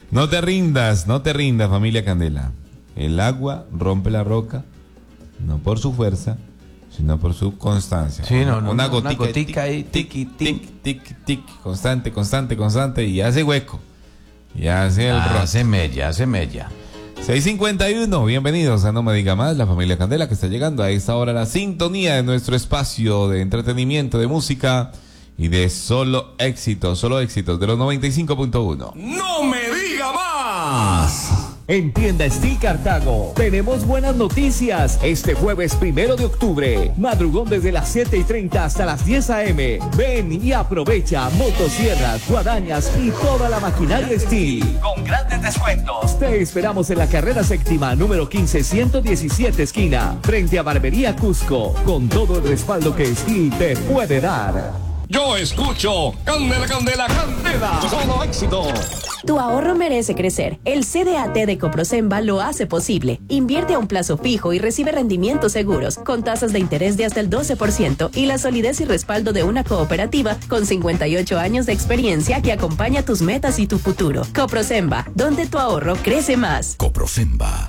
No te rindas, familia Candela. El agua rompe la roca, no por su fuerza, sino por su constancia. Sí, una gotica ahí, tic, tic, tic, tic, constante, y hace hueco. Y hace el rock. Hace mella. 6:51, bienvenidos a No Me Diga Más, la familia Candela que está llegando a esta hora a la sintonía de nuestro espacio de entretenimiento, de música y de solo éxitos de los 95.1. ¡No me diga más! En Tienda Steel Cartago tenemos buenas noticias. Este jueves 1 de octubre, madrugón desde las 7:30 hasta las 10 a.m. Ven y aprovecha motosierras, guadañas y toda la maquinaria Steel con grandes descuentos. Te esperamos en la carrera séptima, número 15117 esquina, frente a Barbería Cusco, con todo el respaldo que Steel te puede dar. Yo escucho Candela, Candela, Candela. Solo éxito. Tu ahorro merece crecer. El CDAT de Coprosemba lo hace posible. Invierte a un plazo fijo y recibe rendimientos seguros, con tasas de interés de hasta el 12% y la solidez y respaldo de una cooperativa con 58 años de experiencia que acompaña tus metas y tu futuro. Coprosemba, donde tu ahorro crece más. Coprosemba.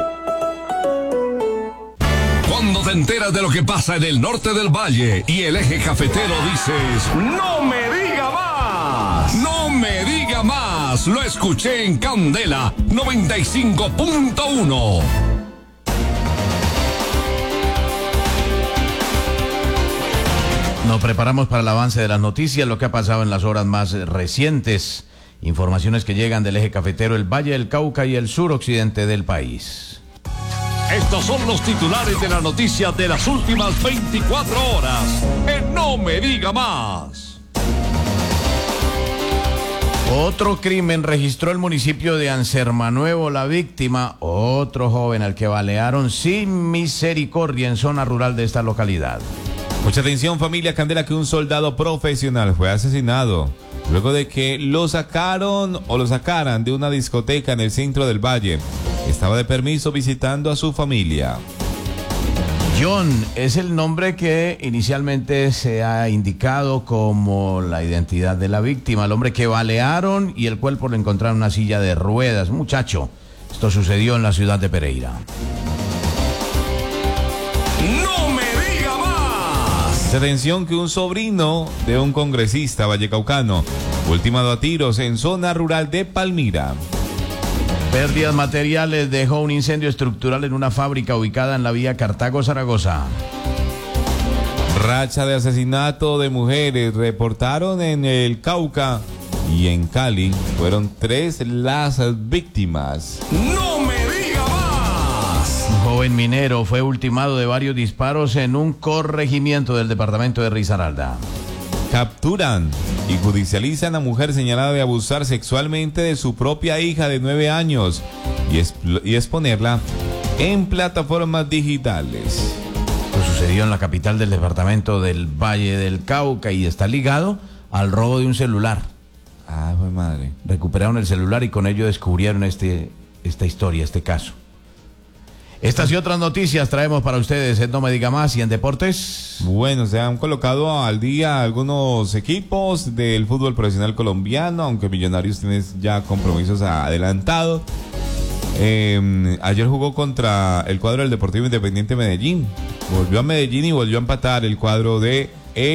Cuando te enteras de lo que pasa en el norte del valle y el eje cafetero, dices: ¡No me diga más! ¡No me diga más! Lo escuché en Candela 95.1. Nos preparamos para el avance de las noticias, lo que ha pasado en las horas más recientes. Informaciones que llegan del eje cafetero, el Valle del Cauca y el suroccidente del país. Estos son los titulares de la noticia de las últimas 24 horas. No me diga más. Otro crimen registró el municipio de Ansermanuevo. La víctima, otro joven al que balearon sin misericordia en zona rural de esta localidad. Mucha atención, familia Candela, que un soldado profesional fue asesinado luego de que lo sacaran de una discoteca en el centro del Valle. Estaba de permiso visitando a su familia. John es el nombre que inicialmente se ha indicado como la identidad de la víctima, el hombre que balearon y el cuerpo lo encontraron en una silla de ruedas. Muchacho, esto sucedió en la ciudad de Pereira. ¡No me diga más! Atención, que un sobrino de un congresista vallecaucano fue ultimado a tiros en zona rural de Palmira. Pérdidas materiales dejó un incendio estructural en una fábrica ubicada en la vía Cartago-Zaragoza. Racha de asesinato de mujeres reportaron en el Cauca y en Cali. Fueron 3 las víctimas. ¡No me diga más! Un joven minero fue ultimado de varios disparos en un corregimiento del departamento de Risaralda. Capturan y judicializan a mujer señalada de abusar sexualmente de su propia hija de 9 años y exponerla en plataformas digitales. Esto sucedió en la capital del departamento del Valle del Cauca y está ligado al robo de un celular. Ah, fue madre. Recuperaron el celular y con ello descubrieron esta historia, este caso. Estas y otras noticias traemos para ustedes en No Me Diga Más y en Deportes. Bueno, se han colocado al día algunos equipos del fútbol profesional colombiano, aunque Millonarios tiene ya compromisos adelantados. Ayer jugó contra el cuadro del Deportivo Independiente Medellín. Volvió a Medellín y volvió a empatar el cuadro de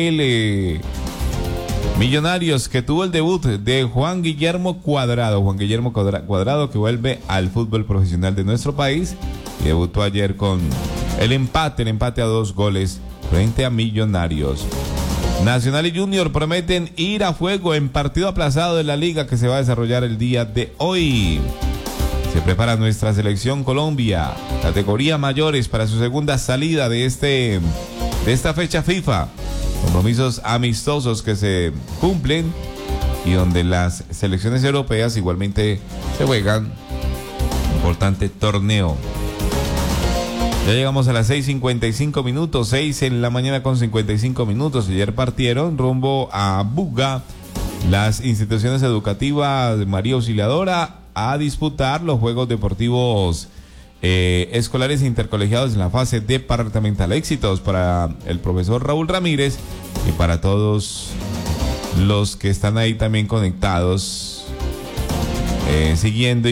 Millonarios, que tuvo el debut de Juan Guillermo Cuadrado. Juan Guillermo Cuadrado, que vuelve al fútbol profesional de nuestro país. Y debutó ayer con el empate a 2 goles frente a Millonarios. Nacional y Junior prometen ir a fuego en partido aplazado de la liga que se va a desarrollar el día de hoy. Se prepara nuestra selección Colombia, categoría mayores, para su segunda salida de esta fecha FIFA. Compromisos amistosos que se cumplen y donde las selecciones europeas igualmente se juegan un importante torneo. Ya llegamos a las 6:55 minutos, 6 en la mañana con 55 minutos. Ayer partieron rumbo a Buga las instituciones educativas de María Auxiliadora a disputar los Juegos Deportivos escolares e intercolegiados en la fase departamental. Éxitos para el profesor Raúl Ramírez y para todos los que están ahí también conectados, siguiendo